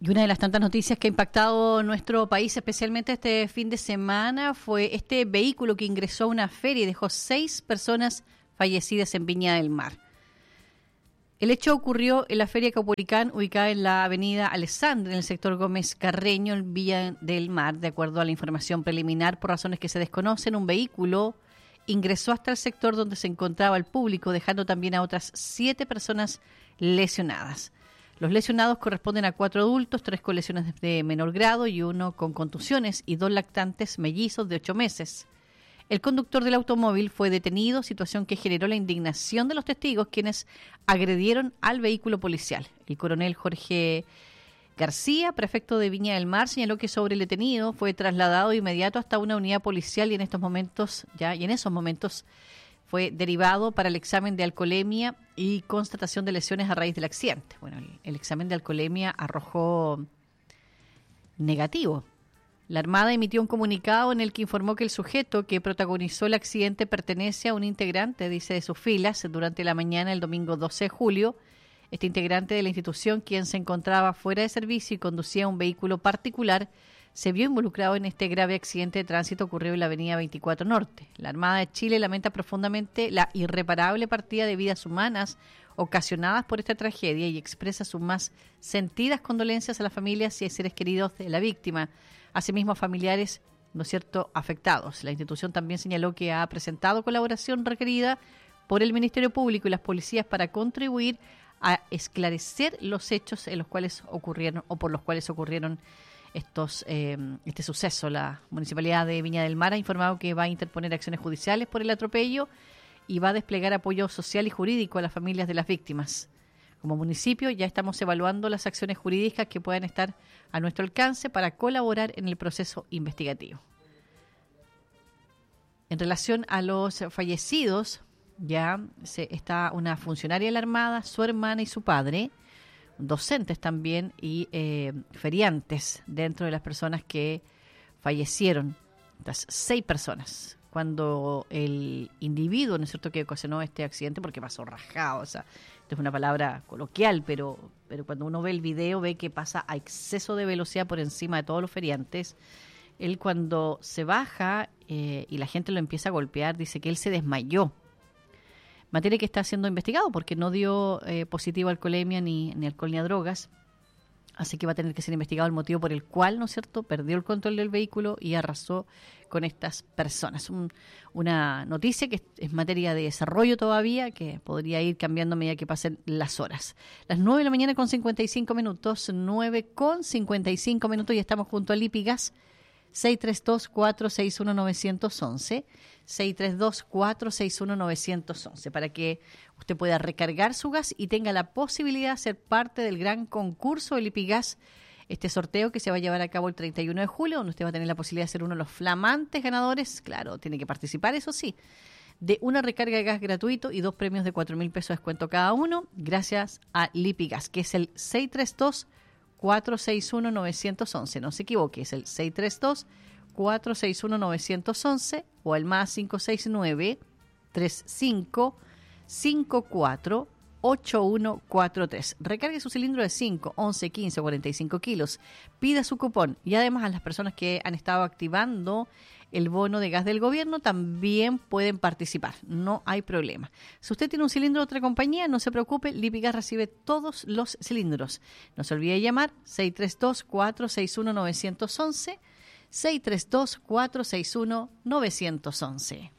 Y una de las tantas noticias que ha impactado nuestro país, especialmente este fin de semana, fue este vehículo que ingresó a una feria y dejó 6 personas fallecidas en Viña del Mar. El hecho ocurrió en la Feria Caupolicán, ubicada en la avenida Alessandra, en el sector Gómez Carreño, en Villa del Mar. De acuerdo a la información preliminar, por razones que se desconocen, un vehículo ingresó hasta el sector donde se encontraba el público, dejando también a otras 7 personas lesionadas. Los lesionados corresponden a 4 adultos, 3 con lesiones de menor grado y 1 con contusiones y 2 lactantes mellizos de 8 meses. El conductor del automóvil fue detenido, situación que generó la indignación de los testigos, quienes agredieron al vehículo policial. El coronel Jorge García, prefecto de Viña del Mar, señaló que sobre el detenido fue trasladado de inmediato hasta una unidad policial y en esos momentos fue derivado para el examen de alcoholemia y constatación de lesiones a raíz del accidente. Bueno, el examen de alcoholemia arrojó negativo. La Armada emitió un comunicado en el que informó que el sujeto que protagonizó el accidente pertenece a un integrante, dice, de sus filas durante la mañana del domingo 12 de julio. Este integrante de la institución, quien se encontraba fuera de servicio y conducía un vehículo particular, se vio involucrado en este grave accidente de tránsito ocurrido en la avenida 24 Norte. La Armada de Chile lamenta profundamente la irreparable partida de vidas humanas ocasionadas por esta tragedia y expresa sus más sentidas condolencias a las familias y seres queridos de la víctima, asimismo a familiares, ¿no es cierto?, afectados. La institución también señaló que ha presentado colaboración requerida por el Ministerio Público y las policías para contribuir a esclarecer los hechos en los cuales ocurrieron o por los cuales ocurrieron este suceso. La Municipalidad de Viña del Mar ha informado que va a interponer acciones judiciales por el atropello y va a desplegar apoyo social y jurídico a las familias de las víctimas. Como municipio ya estamos evaluando las acciones jurídicas que puedan estar a nuestro alcance para colaborar en el proceso investigativo. En relación a los fallecidos, ya está una funcionaria de la Armada, su hermana y su padre, docentes también y feriantes dentro de las personas que fallecieron, estas 6 personas, cuando el individuo, ¿no es cierto?, que ocasionó este accidente, porque pasó rajado, o sea, esto es una palabra coloquial, pero cuando uno ve el video ve que pasa a exceso de velocidad por encima de todos los feriantes. Él, cuando se baja y la gente lo empieza a golpear, dice que él se desmayó. Materia que está siendo investigado porque no dio positivo a alcoholemia ni alcohol ni a drogas, así que va a tener que ser investigado el motivo por el cual, ¿no es cierto?, perdió el control del vehículo y arrasó con estas personas. Una noticia que es materia de desarrollo todavía, que podría ir cambiando a medida que pasen las horas. Las 9 de la mañana con 55 minutos, 9 con 55 minutos, y estamos junto a Lipigas. 632-461-911, 632-461-911, para que usted pueda recargar su gas y tenga la posibilidad de ser parte del gran concurso del Lipigas, este sorteo que se va a llevar a cabo el 31 de julio, donde usted va a tener la posibilidad de ser uno de los flamantes ganadores. Claro, tiene que participar, eso sí, de una recarga de gas gratuito y 2 premios de 4.000 pesos de descuento cada uno, gracias a Lipigas, que es el 632-461-911. No se equivoque, es el 632-461-911 o el más 569-3554-8143. Recargue su cilindro de 5, 11, 15 o 45 kilos. Pida su cupón y además a las personas que han estado activando el bono de gas del gobierno también pueden participar, no hay problema. Si usted tiene un cilindro de otra compañía, no se preocupe, Lipigas recibe todos los cilindros. No se olvide de llamar 632-461-911, 632-461-911.